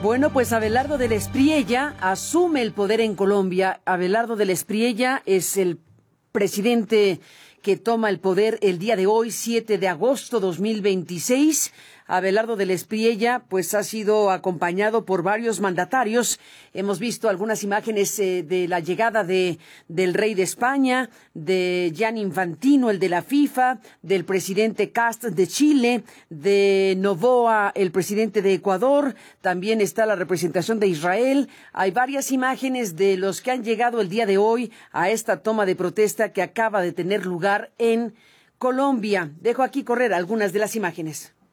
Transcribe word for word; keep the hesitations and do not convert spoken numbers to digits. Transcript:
Bueno, pues Abelardo del Espriella asume el poder en Colombia. Abelardo del Espriella es el presidente que toma el poder el día de hoy, siete de agosto de dos mil veintiséis. Abelardo del Espriella, pues ha sido acompañado por varios mandatarios. Hemos visto algunas imágenes eh, de la llegada de del rey de España, de Gianni Infantino, el de la FIFA, del presidente Kast de Chile, de Noboa, el presidente de Ecuador. También está la representación de Israel. Hay varias imágenes de los que han llegado el día de hoy a esta toma de protesta que acaba de tener lugar en Colombia. Dejo aquí correr algunas de las imágenes.